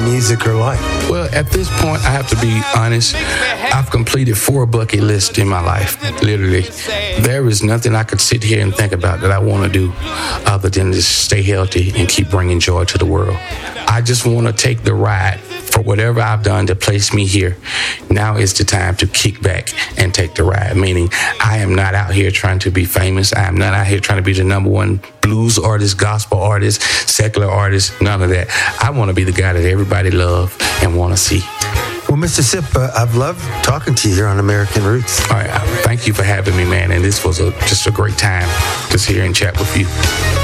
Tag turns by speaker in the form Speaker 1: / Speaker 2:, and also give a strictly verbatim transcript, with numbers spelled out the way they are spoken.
Speaker 1: music or life?
Speaker 2: Well, at this point, I have to be honest. I've completed four bucket lists in my life, literally. There is nothing I could sit here and think about that I want to do other than just stay healthy and keep bringing joy to the world. I just want to take the ride for whatever I've done to place me here. Now is the time to kick back and take the ride, meaning I am not out here trying to be famous. I am not out here trying to be the number one blues artist, gospel artist, secular artist, none of that. I want to be the guy that everybody loves and want to see.
Speaker 1: Well, Mister Sip, uh, I've loved talking to you here on American Roots.
Speaker 2: All right, thank you for having me, man, and this was a, just a great time to sit here and chat with you.